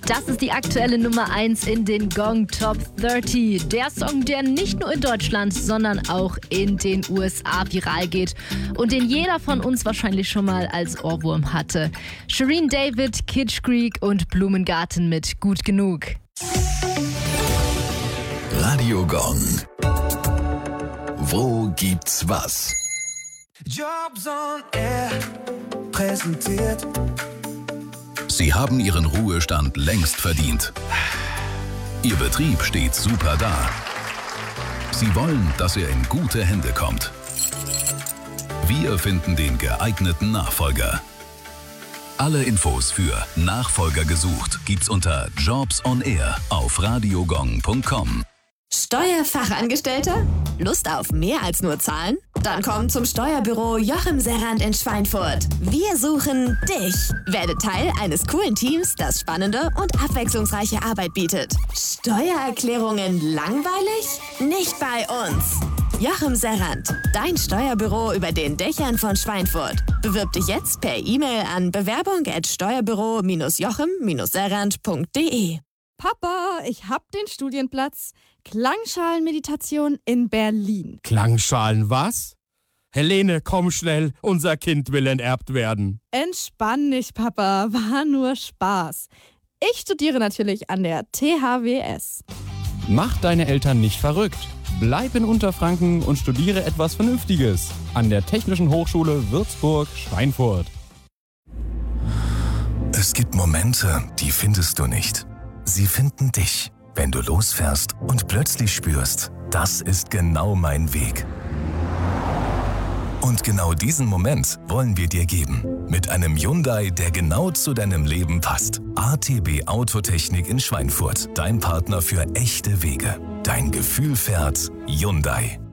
Das ist die aktuelle Nummer 1 in den Gong Top 30. Der Song, der nicht nur in Deutschland, sondern auch in den USA viral geht und den jeder von uns wahrscheinlich schon mal als Ohrwurm hatte. Shireen David, Kitsch Creek und Blumengarten mit Gut genug. Radio Gong. Wo gibt's was? Jobs on Air präsentiert. Sie haben Ihren Ruhestand längst verdient. Ihr Betrieb steht super da. Sie wollen, dass er in gute Hände kommt. Wir finden den geeigneten Nachfolger. Alle Infos für Nachfolger gesucht gibt's unter Jobs on Air auf radiogong.com. Steuerfachangestellter? Lust auf mehr als nur Zahlen? Dann komm zum Steuerbüro Joachim Serrand in Schweinfurt. Wir suchen dich. Werde Teil eines coolen Teams, das spannende und abwechslungsreiche Arbeit bietet. Steuererklärungen langweilig? Nicht bei uns. Joachim Serrand, dein Steuerbüro über den Dächern von Schweinfurt. Bewirb dich jetzt per E-Mail an bewerbung@steuerbüro-joachim-serrand.de. Papa, ich hab den Studienplatz. Klangschalenmeditation in Berlin. Klangschalen was? Helene, komm schnell, unser Kind will enterbt werden. Entspann dich, Papa, war nur Spaß. Ich studiere natürlich an der THWS. Mach deine Eltern nicht verrückt. Bleib in Unterfranken und studiere etwas Vernünftiges an der Technischen Hochschule Würzburg-Schweinfurt. Es gibt Momente, die findest du nicht. Sie finden dich, wenn du losfährst und plötzlich spürst, das ist genau mein Weg. Und genau diesen Moment wollen wir dir geben. Mit einem Hyundai, der genau zu deinem Leben passt. ATB Autotechnik in Schweinfurt. Dein Partner für echte Wege. Dein Gefühl fährt Hyundai.